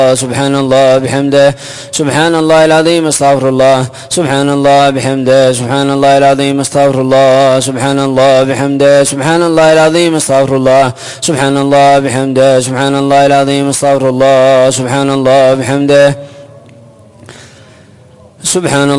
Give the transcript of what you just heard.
سبحان الله بحمده سبحان الله العظيم استغفر الله سبحان الله بحمده سبحان الله العظيم استغفر الله سبحان الله بحمده سبحان الله العظيم استغفر الله سبحان الله بحمده سبحان الله العظيم استغفر الله سبحان الله بحمده سبحان